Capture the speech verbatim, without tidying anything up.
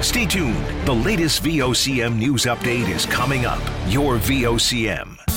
Stay tuned. The latest V O C M news update is coming up. Your V O C M.